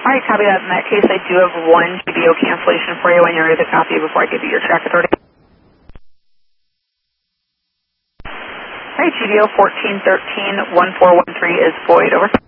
All right, copy that. In that case, I do have one GBO cancellation for you when you're ready to copy before I give you your track authority. All right, GBO 1413-1413 is void. Over.